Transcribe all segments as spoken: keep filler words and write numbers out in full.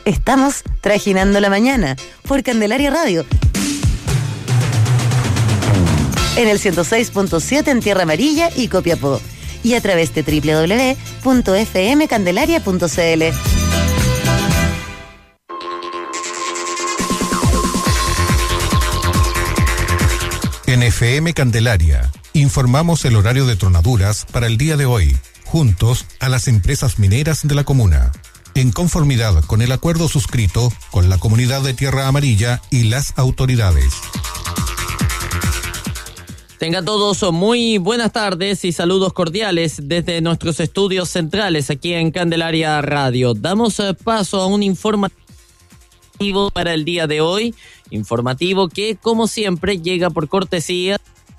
Estamos trajinando la mañana por Candelaria Radio. En el ciento seis punto siete en Tierra Amarilla y Copiapó. Y a través de doble u doble u doble u punto f m candelaria punto c l. En F M Candelaria, informamos el horario de tronaduras para el día de hoy, juntos a las empresas mineras de la comuna, en conformidad con el acuerdo suscrito con la comunidad de Tierra Amarilla y las autoridades. Tengan todos muy buenas tardes y saludos cordiales desde nuestros estudios centrales aquí en Candelaria Radio. Damos paso a un informativo para el día de hoy, informativo que como siempre llega por cortesía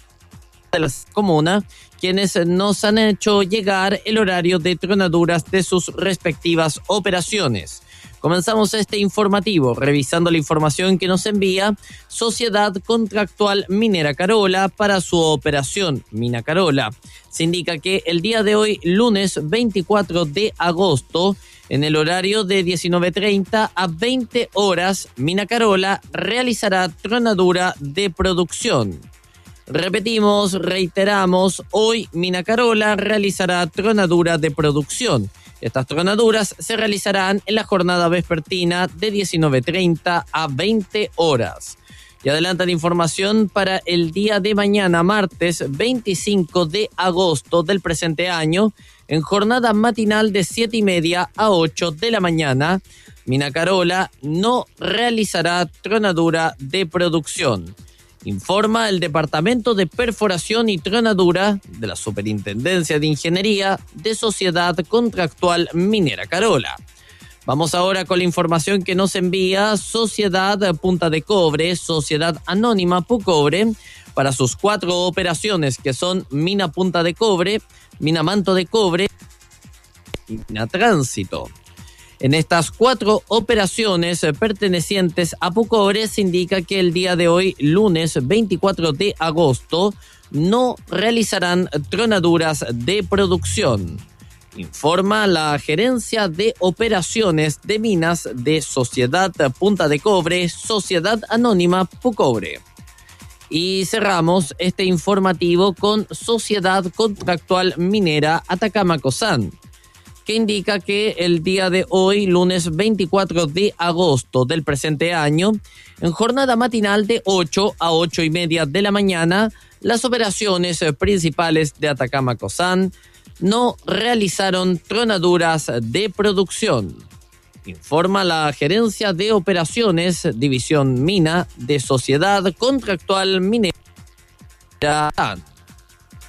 de la comuna, quienes nos han hecho llegar el horario de tronaduras de sus respectivas operaciones. Comenzamos este informativo revisando la información que nos envía Sociedad Contractual Minera Carola para su operación Mina Carola. Se indica que el día de hoy, lunes veinticuatro de agosto, en el horario de diecinueve treinta a veinte horas, Mina Carola realizará tronadura de producción. Repetimos, reiteramos, hoy Mina Carola realizará tronadura de producción. Estas tronaduras se realizarán en la jornada vespertina de diecinueve treinta a veinte horas. Y adelantan información para el día de mañana, martes veinticinco de agosto del presente año, en jornada matinal de siete y media a ocho de la mañana, Mina Carola no realizará tronadura de producción. Informa el Departamento de Perforación y Tronadura de la Superintendencia de Ingeniería de Sociedad Contractual Minera Carola. Vamos ahora con la información que nos envía Sociedad Punta de Cobre, Sociedad Anónima Pucobre, para sus cuatro operaciones que son Mina Punta de Cobre, Mina Manto de Cobre y Mina Tránsito. En estas cuatro operaciones pertenecientes a Pucobre se indica que el día de hoy, lunes veinticuatro de agosto, no realizarán tronaduras de producción. Informa la Gerencia de Operaciones de Minas de Sociedad Punta de Cobre, Sociedad Anónima Pucobre. Y cerramos este informativo con Sociedad Contractual Minera Atacama Cosán, que indica que el día de hoy, lunes veinticuatro de agosto del presente año, en jornada matinal de ocho a ocho y media de la mañana, las operaciones principales de Atacama Cosán no realizaron tronaduras de producción. Informa la Gerencia de Operaciones, División Mina de Sociedad Contractual Minera.